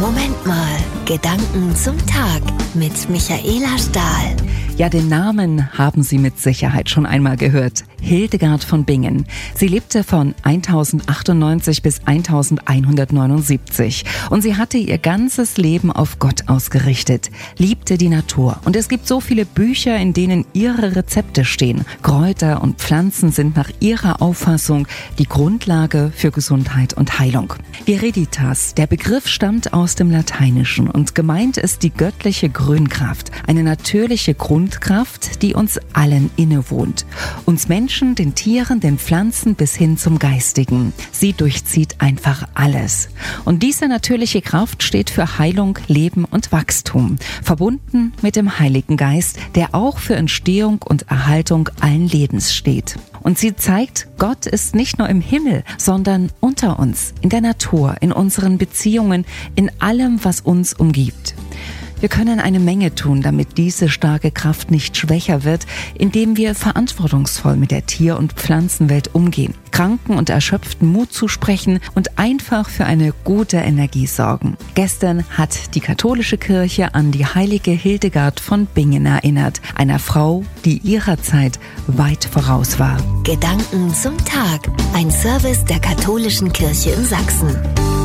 Moment mal, Gedanken zum Tag mit Michaela Stahl. Ja, den Namen haben Sie mit Sicherheit schon einmal gehört. Hildegard von Bingen. Sie lebte von 1098 bis 1179 und sie hatte ihr ganzes Leben auf Gott ausgerichtet, liebte die Natur. Und es gibt so viele Bücher, in denen ihre Rezepte stehen. Kräuter und Pflanzen sind nach ihrer Auffassung die Grundlage für Gesundheit und Heilung. Viriditas, der Begriff stammt aus dem Lateinischen und gemeint ist die göttliche Grünkraft, eine natürliche Grundkraft, die uns allen innewohnt. Uns Menschen, den Tieren, den Pflanzen bis hin zum Geistigen. Sie durchzieht einfach alles. Und diese natürliche Kraft steht für Heilung, Leben und Wachstum, verbunden mit dem Heiligen Geist, der auch für Entstehung und Erhaltung allen Lebens steht. Und sie zeigt, Gott ist nicht nur im Himmel, sondern unter uns, in der Natur, in unseren Beziehungen, in allem, was uns umgibt. Wir können eine Menge tun, damit diese starke Kraft nicht schwächer wird, indem wir verantwortungsvoll mit der Tier- und Pflanzenwelt umgehen, Kranken und Erschöpften Mut zusprechen und einfach für eine gute Energie sorgen. Gestern hat die katholische Kirche an die heilige Hildegard von Bingen erinnert, einer Frau, die ihrer Zeit weit voraus war. Gedanken zum Tag. Ein Service der katholischen Kirche in Sachsen.